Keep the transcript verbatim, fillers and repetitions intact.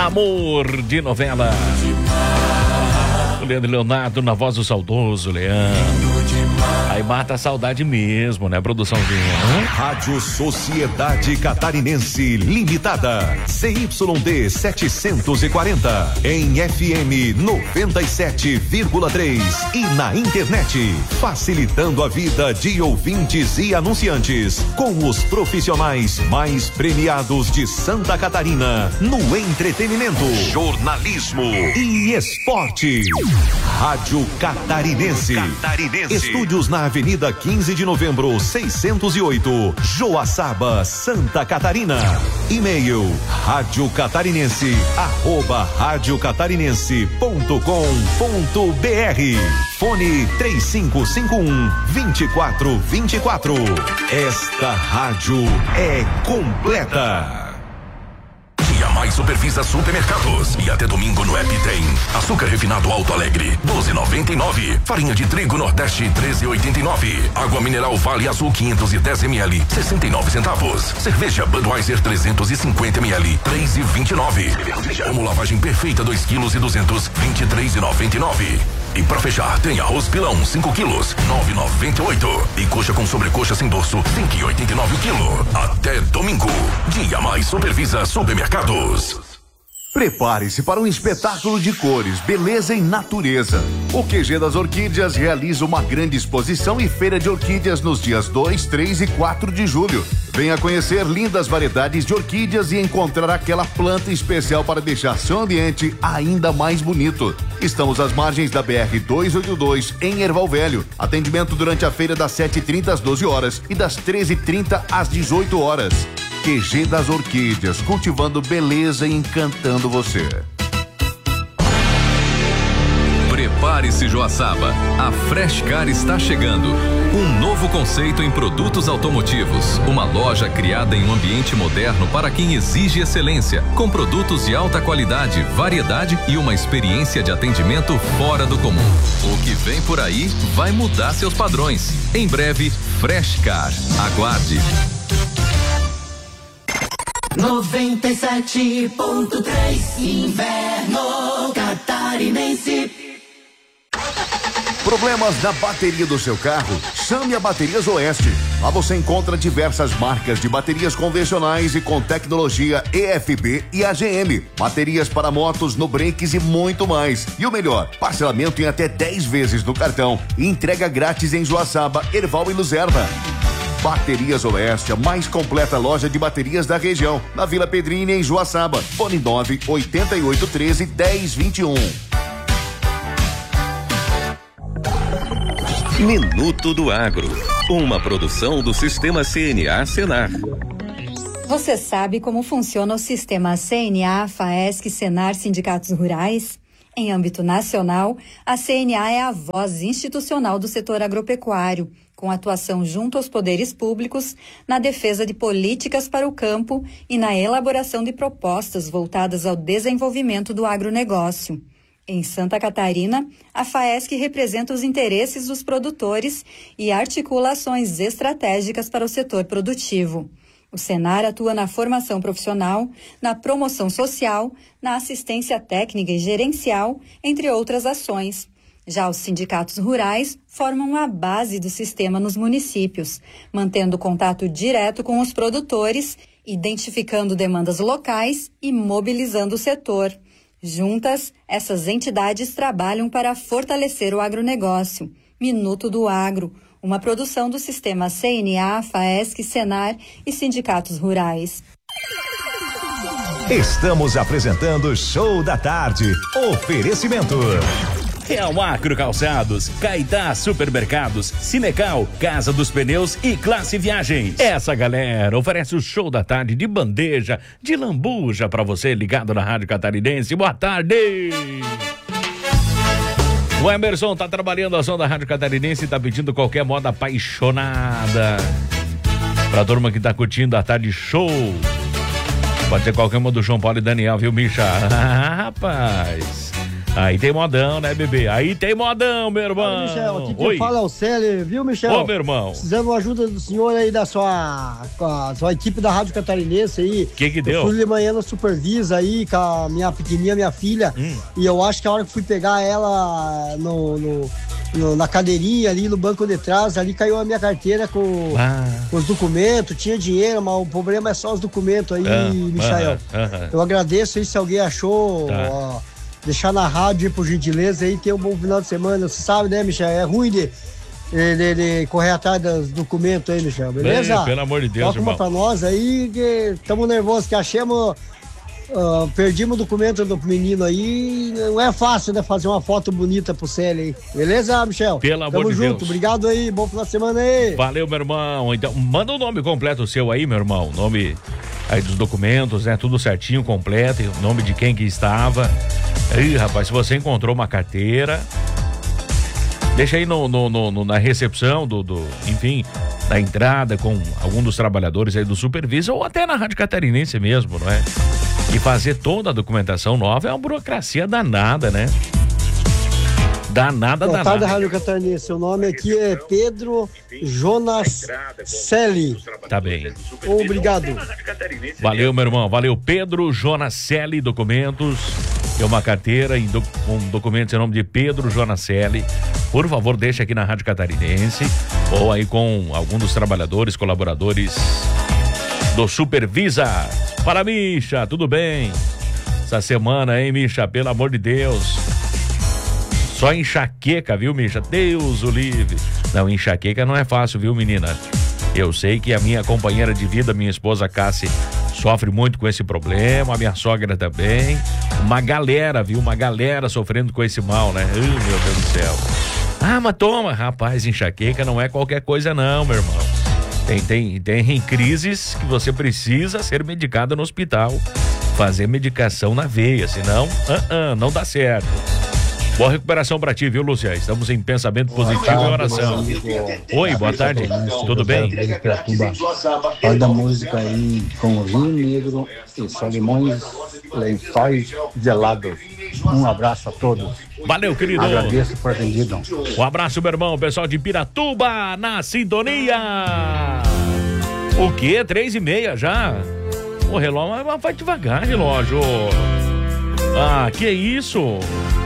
Amor de Novela. O Leandro Leonardo na voz do saudoso Leandro. Aí mata a saudade mesmo, né, produçãozinha? Hum? Rádio Sociedade Catarinense Limitada, C Y D setecentos e quarenta, em F M noventa e sete vírgula três e na internet, facilitando a vida de ouvintes e anunciantes, com os profissionais mais premiados de Santa Catarina, no entretenimento, jornalismo e esporte. Rádio Catarinense. Catarinense. Estúdios na Avenida quinze de Novembro, seiscentos e oito, Joaçaba, Santa Catarina. E-mail rádio catarinense arroba rádio catarinense ponto com ponto br. Fone três cinco cinco um, dois quatro dois quatro. Esta rádio é completa. Dia Mais Supervisa Supermercados. E até domingo no app tem açúcar refinado Alto Alegre, doze e noventa e nove. Farinha de trigo Nordeste, treze e oitenta e nove. Água mineral Vale Azul quinhentos e dez mililitros, sessenta e nove centavos. Cerveja Budweiser trezentos e cinquenta mililitros, três e vinte e nove. Como lavagem perfeita dois quilos e duzentos, vinte e três e noventa e nove. E pra fechar, tem arroz pilão cinco quilos, nove e noventa e oito. E coxa com sobrecoxa sem dorso, cinco e oitenta e nove o quilo. Até domingo. Dia Mais Supervisa Supermercados. Prepare-se para um espetáculo de cores, beleza e natureza. O Q G das Orquídeas realiza uma grande exposição e feira de orquídeas nos dias dois, três e quatro de julho. Venha conhecer lindas variedades de orquídeas e encontrar aquela planta especial para deixar seu ambiente ainda mais bonito. Estamos às margens da B R duzentos e oitenta e dois, em Erval Velho. Atendimento durante a feira das sete e trinta às doze horas e das treze e trinta às dezoito horas. Q G das Orquídeas, cultivando beleza e encantando você. Prepare-se, Joaçaba. A Fresh Car está chegando. Um novo conceito em produtos automotivos. Uma loja criada em um ambiente moderno para quem exige excelência, com produtos de alta qualidade, variedade e uma experiência de atendimento fora do comum. O que vem por aí vai mudar seus padrões. Em breve, Fresh Car. Aguarde. noventa e sete ponto três Inverno Catarinense. Problemas na bateria do seu carro? Chame a Baterias Oeste. Lá você encontra diversas marcas de baterias convencionais e com tecnologia E F B e A G M. Baterias para motos, no brakes e muito mais. E o melhor, parcelamento em até dez vezes no cartão e entrega grátis em Joaçaba, Erval e Luzerna. Baterias Oeste, a mais completa loja de baterias da região, na Vila Pedrinha, em Joaçaba. Fone nove oito oito um três, dez vinte e um. Minuto do Agro, uma produção do Sistema C N A Senar. Você sabe como funciona o Sistema C N A, FAESC, Senar, Sindicatos Rurais? Em âmbito nacional, a C N A é a voz institucional do setor agropecuário, com atuação junto aos poderes públicos, na defesa de políticas para o campo e na elaboração de propostas voltadas ao desenvolvimento do agronegócio. Em Santa Catarina, a FAESC representa os interesses dos produtores e articula ações estratégicas para o setor produtivo. O Senar atua na formação profissional, na promoção social, na assistência técnica e gerencial, entre outras ações. Já os sindicatos rurais formam a base do sistema nos municípios, mantendo contato direto com os produtores, identificando demandas locais e mobilizando o setor. Juntas, essas entidades trabalham para fortalecer o agronegócio. Minuto do Agro, uma produção do Sistema C N A, FAESC, Senar e Sindicatos Rurais. Estamos apresentando Show da Tarde. Oferecimento Real Acro Calçados, Caetá Supermercados, Cinecal, Casa dos Pneus e Classe Viagens. Essa galera oferece o Show da Tarde de bandeja, de lambuja pra você ligado na Rádio Catarinense. Boa tarde! O Emerson tá trabalhando a som da Rádio Catarinense e tá pedindo qualquer moda apaixonada. Pra turma que tá curtindo a tarde show. Pode ser qualquer modo do João Paulo e Daniel, viu, Micha? Ah, rapaz. Aí tem modão, né, bebê? Aí tem modão, meu irmão. Fala, Michel, aqui quem fala é o Célio, viu, Michel? Ô, meu irmão. Precisamos ajuda do senhor aí, da sua, com a sua equipe da Rádio Catarinense aí. O que que deu? Eu fui de manhã no Supervisa aí com a minha pequenininha, minha filha, hum. e eu acho que a hora que fui pegar ela no, no, no, na cadeirinha ali, no banco de trás, ali caiu a minha carteira com, ah. com os documentos, tinha dinheiro, mas o problema é só os documentos aí, ah, Michael. Ah, ah, ah. Eu agradeço aí se alguém achou, tá. ó, deixar na rádio, por gentileza, aí ter um bom final de semana. Você sabe, né, Michel? É ruim de, de, de correr atrás dos documentos aí, Michel, beleza? Bem, pelo amor de Deus, Toca uma pra nós aí, que estamos nervosos, que achamos, uh, perdimos o documento do menino aí, não é fácil, né, fazer uma foto bonita pro Célio aí. Beleza, Michel? Pelo amor Tamo de junto, Deus. Obrigado aí, bom final de semana aí. Valeu, meu irmão. Então, manda o nome completo seu aí, meu irmão, nome aí dos documentos, né, tudo certinho, completo, o nome de quem que estava. Aí, rapaz, se você encontrou uma carteira, deixa aí no, no, no, na recepção do, do, enfim, na entrada com algum dos trabalhadores aí do Supervisa ou até na Rádio Catarinense mesmo, não é? E fazer toda a documentação nova é uma burocracia danada, né? Danada, Boa danada. tarde, Rádio Catarinense. Seu nome aqui é Pedro Jonas Celi. Tá bem. Obrigado. Valeu, meu irmão. Valeu, Pedro Jonas Celi, documentos. É uma carteira em do, com documentos em nome de Pedro Jonacelli. Por favor, deixe aqui na Rádio Catarinense ou aí com algum dos trabalhadores, colaboradores do Supervisa. Para Misha, tudo bem? Essa semana, hein, Misha? Pelo amor de Deus. Só enxaqueca, viu, Misha? Deus o livre. Não, enxaqueca não é fácil, viu, menina? Eu sei que a minha companheira de vida, minha esposa Cássia, sofre muito com esse problema, a minha sogra também. Uma galera, viu? Uma galera sofrendo com esse mal, né? Ai, meu Deus do céu. Ah, mas toma, rapaz, enxaqueca não é qualquer coisa não, meu irmão. Tem, tem, tem crises que você precisa ser medicada no hospital. Fazer medicação na veia, senão, uh-uh, não dá certo. Boa recuperação pra ti, viu, Lúcia? Estamos em pensamento positivo e oração. Oi, boa tarde. Tudo bem? Olha da música aí com o Rio Negro e Solimões Lençóis Gelados. Um abraço a todos. Valeu, querido. Agradeço por atendido. Um abraço, meu irmão. Pessoal de Piratuba na sintonia. O quê? Três e meia já? O relógio vai devagar, relógio. Ah, que isso?